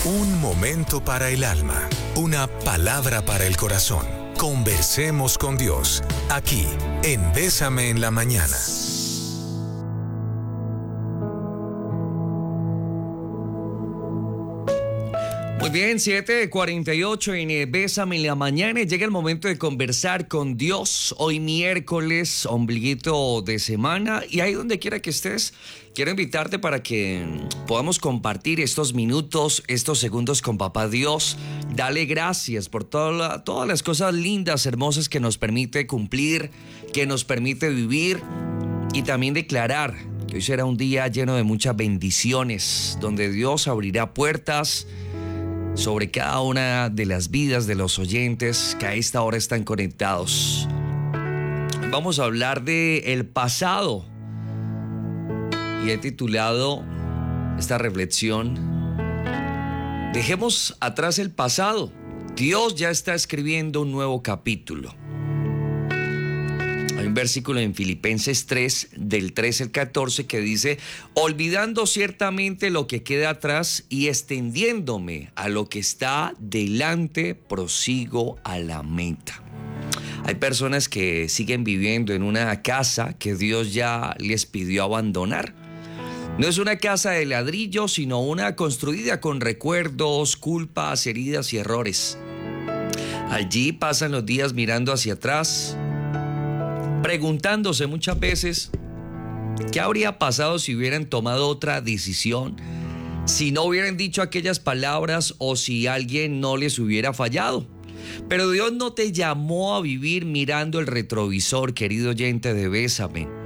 Un momento para el alma, una palabra para el corazón. Conversemos con Dios, aquí, en Bésame en la Mañana. Muy bien, 7:48 en Bésame en la Mañana. Llega el momento de conversar con Dios. Hoy miércoles, ombliguito de semana. Y ahí donde quiera que estés, quiero invitarte para que podamos compartir estos minutos, estos segundos con Papá Dios. Dale gracias por todas las cosas lindas, hermosas que nos permite cumplir, que nos permite vivir. Y también declarar que hoy será un día lleno de muchas bendiciones, donde Dios abrirá puertas sobre cada una de las vidas de los oyentes que a esta hora están conectados. Vamos a hablar de el pasado y he titulado esta reflexión: dejemos atrás el pasado. Dios ya está escribiendo un nuevo capítulo. Hay un versículo en Filipenses 3, del 13 al 14, que dice: olvidando ciertamente lo que queda atrás y extendiéndome a lo que está delante, prosigo a la meta. Hay personas que siguen viviendo en una casa que Dios ya les pidió abandonar. No es una casa de ladrillo, sino una construida con recuerdos, culpas, heridas y errores. Allí pasan los días mirando hacia atrás, preguntándose muchas veces qué habría pasado si hubieran tomado otra decisión, si no hubieran dicho aquellas palabras o si alguien no les hubiera fallado. Pero Dios no te llamó a vivir mirando el retrovisor, querido oyente de Bésame.